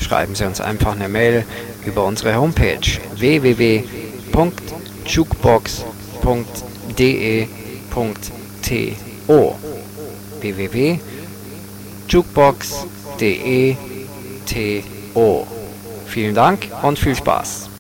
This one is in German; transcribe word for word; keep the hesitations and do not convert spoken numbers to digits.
schreiben Sie uns einfach eine Mail über unsere Homepage w w w punkt jukebox punkt de punkt to w w w punkt jukebox punkt de punkt to. Vielen Dank und viel Spaß.